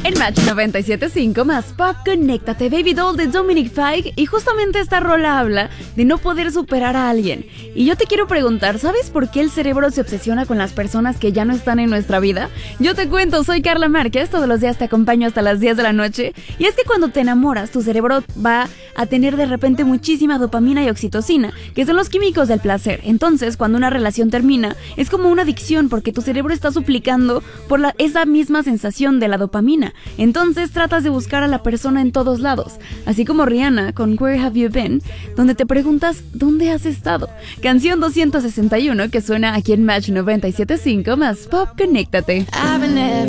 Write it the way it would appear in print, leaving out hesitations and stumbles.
En Match 97.5 más Pop, Conéctate, Baby Doll de Dominic Fike. Y justamente esta rola habla de no poder superar a alguien. Y yo te quiero preguntar, ¿sabes por qué el cerebro se obsesiona con las personas que ya no están en nuestra vida? Yo te cuento, soy Carla Márquez, todos los días te acompaño hasta las 10 de la noche. Y es que cuando te enamoras, tu cerebro va a tener de repente muchísima dopamina y oxitocina, que son los químicos del placer. Entonces, cuando una relación termina, es como una adicción porque tu cerebro está suplicando por esa misma sensación de la dopamina. Entonces tratas de buscar a la persona en todos lados, así como Rihanna con Where Have You Been, donde te preguntas ¿dónde has estado? Canción 261 que suena aquí en Match 97.5 más Pop, Conéctate.